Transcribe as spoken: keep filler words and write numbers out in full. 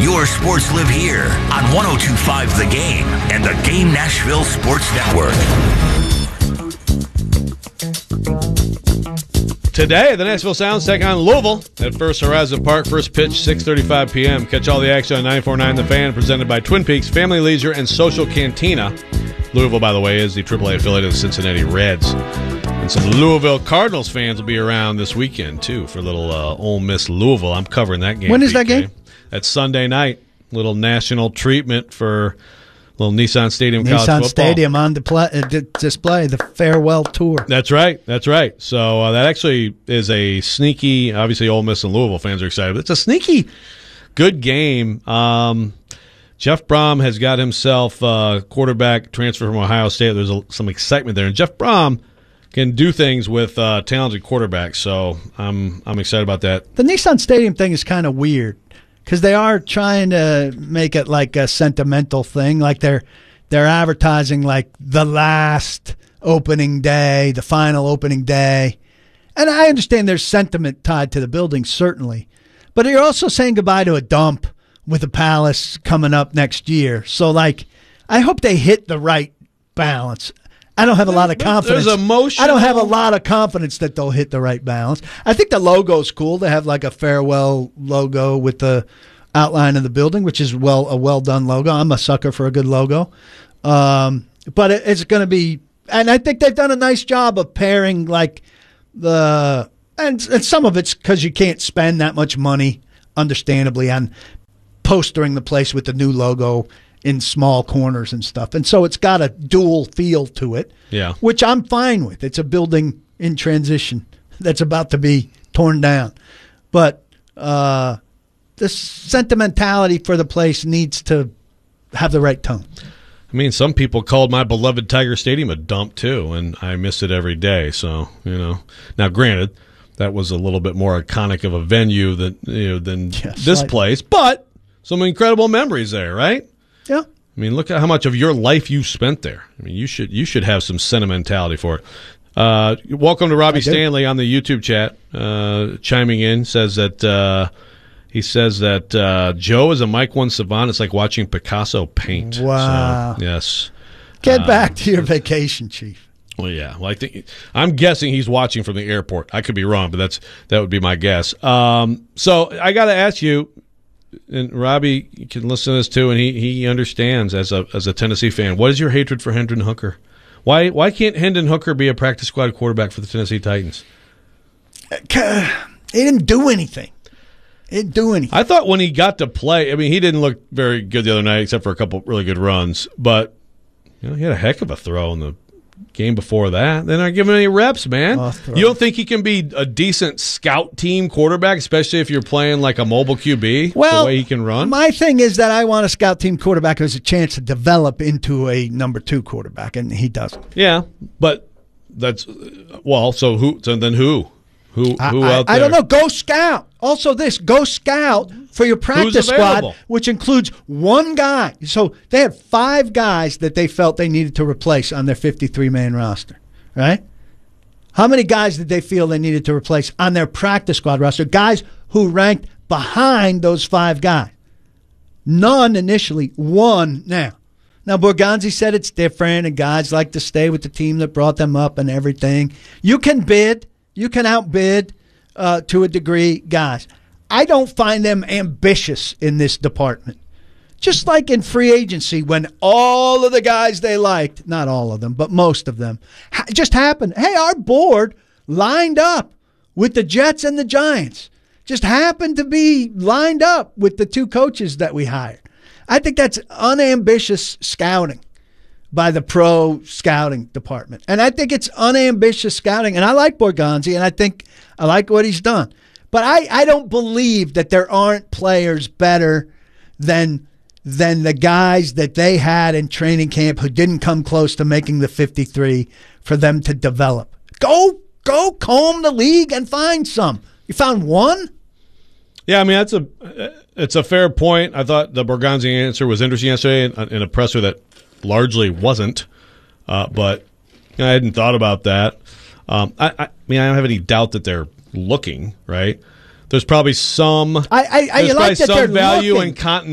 Your sports live here on one oh two point five The Game and the Game Nashville Sports Network. Today, the Nashville Sounds take on Louisville at First Horizon Park. First pitch, six thirty-five p.m. Catch all the action on ninety-four point nine The Fan, presented by Twin Peaks Family Leisure and Social Cantina. Louisville, by the way, is the triple A affiliate of the Cincinnati Reds. And some Louisville Cardinals fans will be around this weekend, too, for a little uh, Ole Miss Louisville. I'm covering that game. When is that game? That's Sunday night. Little national treatment for little Nissan Stadium college Nissan football. Stadium on the pl- uh, d- display, the farewell tour. That's right. That's right. So uh, that actually is a sneaky, obviously Ole Miss and Louisville fans are excited, but it's a sneaky good game. Um, Jeff Brom has got himself a quarterback transfer from Ohio State. There's a, some excitement there. And Jeff Brom can do things with uh, talented quarterbacks, so I'm I'm excited about that. The Nissan Stadium thing is kind of weird because they are trying to make it like a sentimental thing, like they're they're advertising like the last opening day, the final opening day. And I understand there's sentiment tied to the building, certainly. But you're also saying goodbye to a dump with the Palace coming up next year. So, like, I hope they hit the right balance. I don't have a lot of confidence. There's emotional. I don't have a lot of confidence that they'll hit the right balance. I think the logo's cool. They have like a farewell logo with the outline of the building, which is well a well done logo. I'm a sucker for a good logo. Um, but it, it's going to be, and I think they've done a nice job of pairing like the, and, and some of it's because you can't spend that much money, understandably, on postering the place with the new logo in small corners and stuff. And so it's got a dual feel to it, yeah, which I'm fine with. It's a building in transition that's about to be torn down. But uh, the sentimentality for the place needs to have the right tone. I mean, some people called my beloved Tiger Stadium a dump, too, and I miss it every day. So, you know. Now, granted, that was a little bit more iconic of a venue than, you know, than yes, this I, place, but some incredible memories there, right? Yeah. I mean, look at how much of your life you spent there. I mean, you should you should have some sentimentality for it. Uh, welcome to Robbie Stanley on the YouTube chat, uh, chiming in, says that uh, he says that uh, Joe is a Mike One savant. It's like watching Picasso paint. Wow. So, yes. Get uh, back to your vacation, Chief. Well, yeah. Well, I think I'm guessing he's watching from the airport. I could be wrong, but that's that would be my guess. Um, so I got to ask you. And Robbie, you can listen to this too, and he, he understands as a as a Tennessee fan. What is your hatred for Hendon Hooker? Why why can't Hendon Hooker be a practice squad quarterback for the Tennessee Titans? He didn't do anything. He didn't do anything. I thought when he got to play, I mean, he didn't look very good the other night, except for a couple really good runs. But you know, he had a heck of a throw in the game before that. They're not giving any reps, man. You don't think he can be a decent scout team quarterback, especially if you're playing like a mobile Q B, well, the way he can run? My thing is that I want a scout team quarterback who has a chance to develop into a number two quarterback, and he doesn't. Yeah, but that's well. So who? So then who? Who? Who I, out there? I don't know. Go scout. Also, this go scout for your practice squad, which includes one guy. So they had five guys that they felt they needed to replace on their fifty-three man roster. Right? How many guys did they feel they needed to replace on their practice squad roster? Guys who ranked behind those five guys. None initially. One now. Now, Borgonzi said it's different, and guys like to stay with the team that brought them up and everything. You can bid. You can outbid uh, to a degree, guys. I don't find them ambitious in this department. Just like in free agency, when all of the guys they liked, not all of them, but most of them, ha- just happened. Hey, our board lined up with the Jets and the Giants. Just happened to be lined up with the two coaches that we hired. I think that's unambitious scouting by the pro scouting department. And I think it's unambitious scouting. And I like Borgonzi, and I think I like what he's done. But I, I don't believe that there aren't players better than than the guys that they had in training camp who didn't come close to making the fifty-three for them to develop. Go, go comb the league and find some. You found one? Yeah, I mean, that's a it's a fair point. I thought the Borgonzi answer was interesting yesterday in, in a presser that largely wasn't, uh, but you know, I hadn't thought about that. Um, I, I mean, I don't have any doubt that they're looking, right? There's probably some, I, I, I there's like probably that some they're value looking. in continuity.